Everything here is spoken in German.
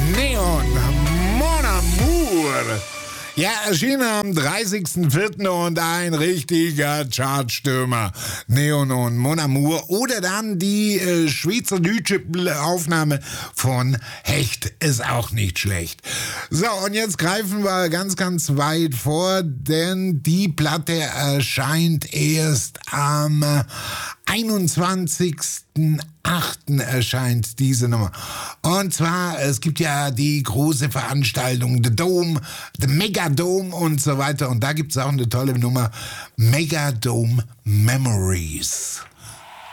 Neon, Mon Amour. Ja, erschien am 30.04. und ein richtiger Chartstürmer. Neon und Mon Amour. Oder dann die schweizerdeutsche Aufnahme von Hecht ist auch nicht schlecht. So, und jetzt greifen wir ganz, ganz weit vor, denn die Platte erscheint erst am 21.08. erscheint diese Nummer. Und zwar, es gibt ja die große Veranstaltung, The Dome, The Megadome und so weiter. Und da gibt es auch eine tolle Nummer, Megadome Memories.